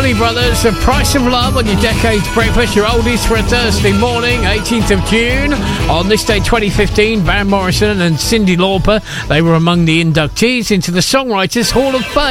Isley Brothers, The Price of Love on your Decades Breakfast, your oldies for a Thursday morning, 18th of June. On this day, 2015, Van Morrison and Cyndi Lauper, they were among the inductees into the Songwriters Hall of Fame.